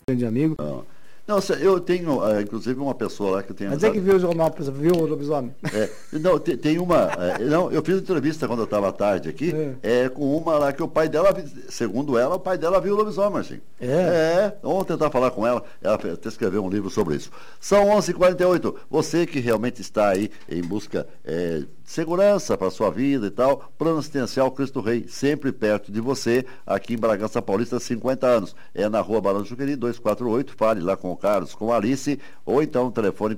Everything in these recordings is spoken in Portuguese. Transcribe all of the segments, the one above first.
grande amigo. Não, eu tenho, inclusive, uma pessoa lá que eu tenho... Mas é que viu o jornal, viu o lobisomem? Não, tem uma... não, eu fiz entrevista quando eu estava à tarde aqui, com uma lá que o pai dela, segundo ela, o pai dela viu o lobisomem, assim. Vamos tentar falar com ela até escrever um livro sobre isso. São 11h48. Você que realmente está aí em busca de segurança para a sua vida e tal, Plano Assistencial Cristo Rei, sempre perto de você, aqui em Bragança Paulista, 50 anos. É na Rua Barão de Juqueri, 248, fale lá com o Carlos, com a Alice, ou então no telefone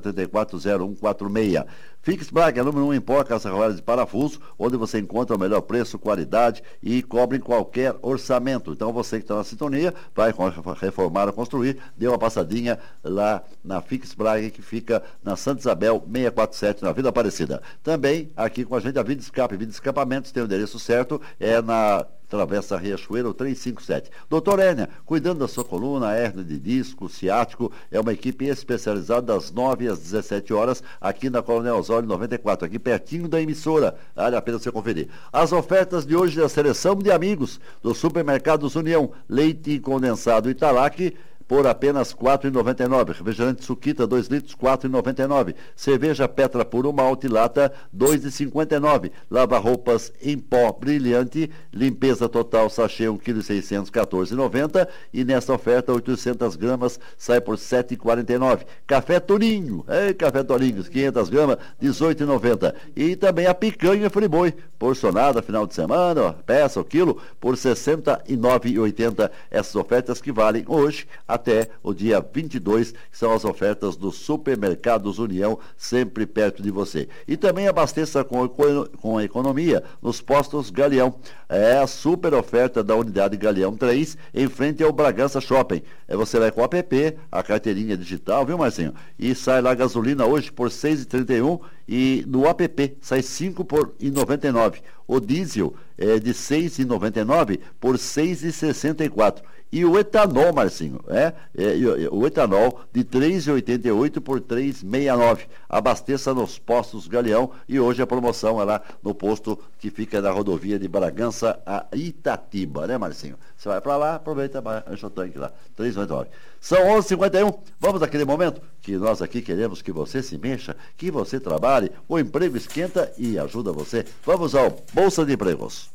4034-0146. Fix Brag é número 1 em pó, caça-rolagem de parafuso, onde você encontra o melhor preço, qualidade e cobre qualquer orçamento. Então você que está na sintonia, vai reformar ou construir, dê uma passadinha lá na Fix Brag, que fica na Santa Isabel 647, na Vila Aparecida. Também aqui com a gente a Vida Escape, Vida Escapamentos, tem o endereço certo, é na Travessa Riachuelo 357. Doutor Hérnia, cuidando da sua coluna, hérnia de disco, ciático, é uma equipe especializada das 9 às 17 horas, aqui na Coronel Osório 94, aqui pertinho da emissora. Vale a pena você conferir. As ofertas de hoje da seleção de amigos do Supermercados União, leite condensado Italac, por apenas R$ 4,99. Refrigerante Suquita, 2 litros, R$ 4,99. Cerveja Petra Puro Malte Lata, R$ 2,59. Lava-roupas em pó brilhante, limpeza total sachê 1,600 kg, R$ 14,90. E nessa oferta, 800 gramas, sai por R$ 7,49. Café Torinho, Café Torinho, 500 gramas, R$ 18,90. E também a picanha Friboi, porcionada, final de semana, peça, o quilo, por R$ 69,80. Essas ofertas que valem hoje até o dia 22, que são as ofertas do Supermercados União, sempre perto de você. E também abasteça com economia nos postos Galeão. É a super oferta da unidade Galeão 3, em frente ao Bragança Shopping. Você vai com o app, a carteirinha digital, viu, Marcinho? E sai lá a gasolina hoje por R$ 6,31 e no app sai 5,99. O diesel é de R$ 6,99 por R$ 6,64. E o etanol, Marcinho, o etanol de R$ 3,88 por R$ 3,69. Abasteça nos postos Galeão e hoje a promoção é lá no posto que fica na rodovia de Bragança a Itatiba, né, Marcinho? Você vai para lá, aproveita, enche o tanque lá, R$ 3,99. São 11h51, vamos naquele momento que nós aqui queremos que você se mexa, que você trabalhe, o emprego esquenta e ajuda você. Vamos ao Bolsa de Empregos.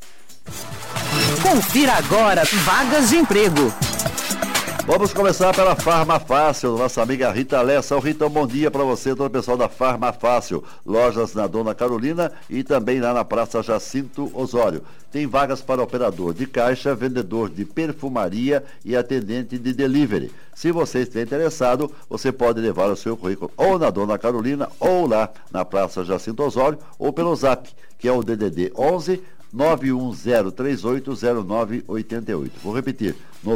Confira agora vagas de emprego. Vamos começar pela Farma Fácil, nossa amiga Rita Lessa. Rita, um bom dia para você, todo o pessoal da Farma Fácil. Lojas na Dona Carolina e também lá na Praça Jacinto Osório. Tem vagas para operador de caixa, vendedor de perfumaria e atendente de delivery. Se você estiver interessado, você pode levar o seu currículo ou na Dona Carolina ou lá na Praça Jacinto Osório ou pelo Zap, que é o DDD 11 910380988. Vou repetir,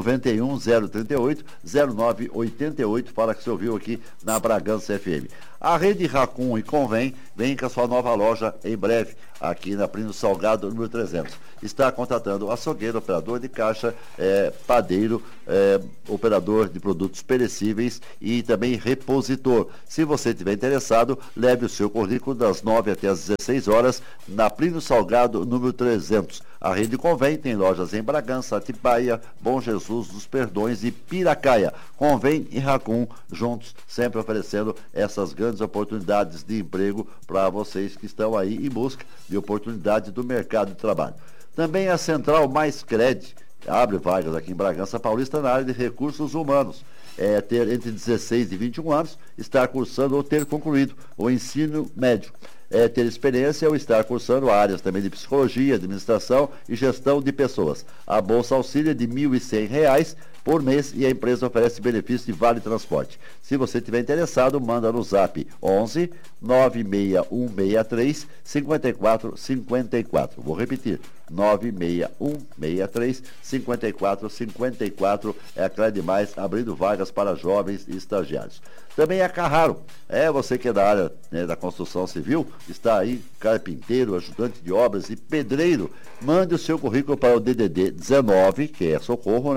910380988. Fala que você ouviu aqui na Bragança FM. A Rede Racon e Convém vem com a sua nova loja em breve, aqui na Plínio Salgado, número 300. Está contratando açougueiro, operador de caixa, padeiro, operador de produtos perecíveis e também repositor. Se você estiver interessado, leve o seu currículo das 9 até as 16 horas na Plínio Salgado, número 300. A Rede Convém tem lojas em Bragança, Atibaia, Bom Jesus dos Perdões e Piracaia. Convém e Racon juntos, sempre oferecendo essas grandes oportunidades de emprego para vocês que estão aí em busca de oportunidade do mercado de trabalho. Também a Central Mais Cred abre vagas aqui em Bragança Paulista na área de recursos humanos. Ter entre 16 e 21 anos, estar cursando ou ter concluído o ensino médio. Ter experiência ou estar cursando áreas também de psicologia, administração e gestão de pessoas. A Bolsa Auxílio é de R$ 1.100 por mês e a empresa oferece benefício de vale transporte. Se você estiver interessado, manda no Zap 11 96163 5454. Vou repetir, 96163 5454. É a Cred Mais, abrindo vagas para jovens e estagiários. Também a Carraro, você que é da área da construção civil, está aí, carpinteiro, ajudante de obras e pedreiro, mande o seu currículo para o DDD 19, que é socorro,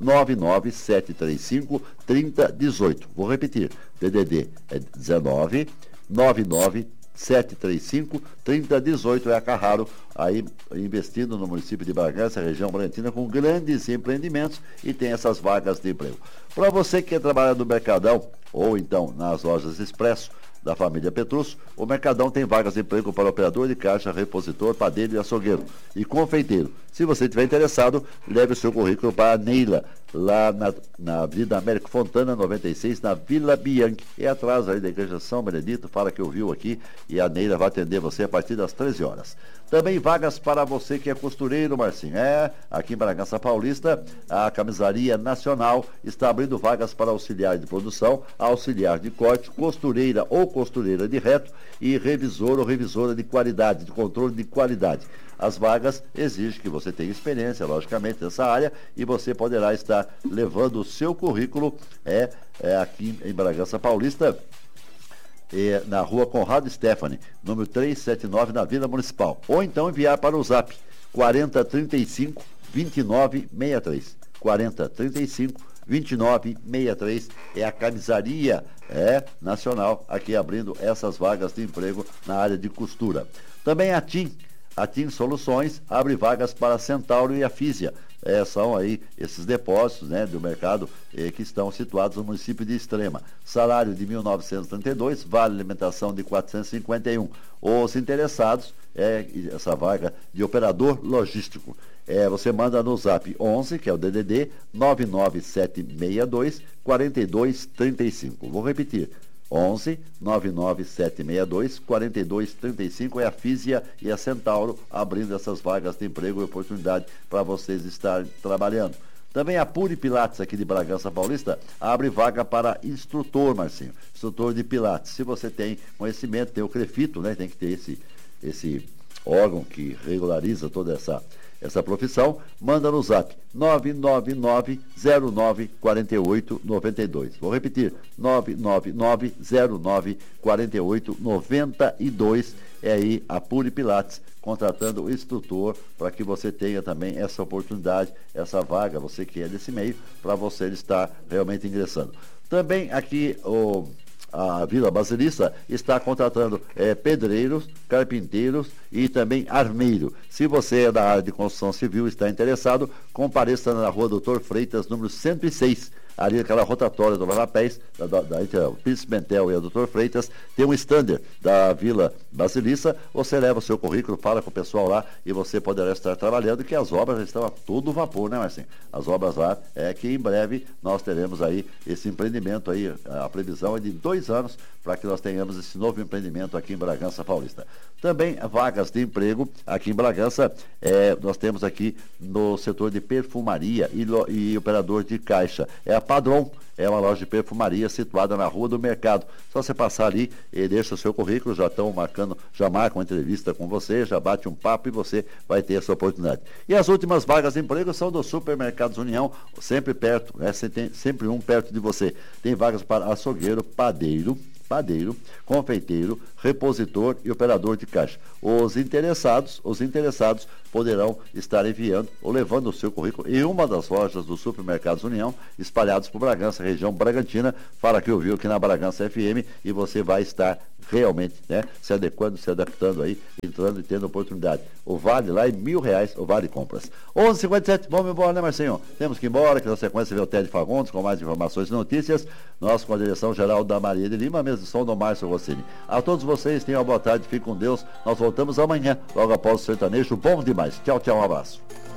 99735 3018. Vou repetir, DDD é 19 99 735-3018 é a Carraro, aí investindo no município de Bragança, região Bragantina, com grandes empreendimentos e tem essas vagas de emprego. Para você que quer trabalhar no Mercadão ou então nas lojas Expresso da família Petrus, o Mercadão tem vagas de emprego para operador de caixa, repositor, padeiro e açougueiro e confeiteiro. Se você estiver interessado, leve o seu currículo para a Neila, lá na Avenida Américo Fontana, 96, na Vila Bianchi. É atrás aí da Igreja São Benedito, fala que ouviu aqui e a Neila vai atender você a partir das 13 horas. Também vagas para você que é costureiro, Marcinho. Aqui em Bragança Paulista, a Camisaria Nacional está abrindo vagas para auxiliar de produção, auxiliar de corte, costureira ou costureira de reto e revisor ou revisora de qualidade, de controle de qualidade. As vagas exigem que você tenha experiência, logicamente, nessa área e você poderá estar levando o seu currículo aqui em Bragança Paulista, na rua Conrado Stefani, número 379, na Vila Municipal. Ou então enviar para o Zap 4035-2963. 4035-2963 é a Camisaria Nacional, aqui abrindo essas vagas de emprego na área de costura. Também a TIM Soluções abre vagas para a Centauro e a Físia. São aí esses depósitos do mercado que estão situados no município de Extrema. Salário de 1.932, vale alimentação de 451. Os interessados, essa vaga de operador logístico. Você manda no Zap 11, que é o DDD, 99762 4235. Vou repetir. 11 99762 4235 é a Físia e a Centauro abrindo essas vagas de emprego e oportunidade para vocês estarem trabalhando. Também a Puri Pilates aqui de Bragança Paulista abre vaga para instrutor, Marcinho, instrutor de Pilates. Se você tem conhecimento, tem o CREFITO, tem que ter esse órgão que regulariza toda essa profissão, manda no Zap 999-09-4892. Vou repetir, 999-09-4892. É aí a Puri Pilates contratando o instrutor para que você tenha também essa oportunidade, essa vaga, você que é desse meio, para você estar realmente ingressando. Também aqui a Vila Basilissa está contratando pedreiros, carpinteiros e também armeiro. Se você é da área de construção civil e está interessado, compareça na rua Doutor Freitas, número 106. Ali aquela rotatória do Lavapés, entre o Príncipe Bentel e a Doutor Freitas, tem um stander da Vila Basilissa. Você leva o seu currículo, fala com o pessoal lá e você poderá estar trabalhando, que as obras estão a todo vapor, né, Marcinho? As obras lá que em breve nós teremos aí esse empreendimento aí, a previsão é de 2 anos para que nós tenhamos esse novo empreendimento aqui em Bragança Paulista. Também vagas de emprego aqui em Bragança, nós temos aqui no setor de perfumaria e operador de caixa. A Padron é uma loja de perfumaria situada na Rua do Mercado. Só você passar ali e deixa o seu currículo, já marcam uma entrevista com você, já bate um papo e você vai ter essa oportunidade. E as últimas vagas de emprego são do Supermercados União, sempre perto, sempre um perto de você. Tem vagas para açougueiro, padeiro, confeiteiro, repositor e operador de caixa. Os interessados poderão estar enviando ou levando o seu currículo em uma das lojas do Supermercados União, espalhados por Bragança, região Bragantina. Fala que ouviu aqui na Bragança FM e você vai estar realmente se adequando, se adaptando aí, entrando e tendo oportunidade. O vale lá é R$1.000, o vale compras. 11h57, vamos embora, né, Marcinho? Temos que ir embora, que na sequência vem o Ted Fagundes com mais informações e notícias. Nós com a direção geral da Maria de Lima, mesmo som do Márcio Rossini. A todos vocês, tenham uma boa tarde, fiquem com Deus. Nós voltamos amanhã, logo após o sertanejo bom demais. Tchau, tchau, um abraço.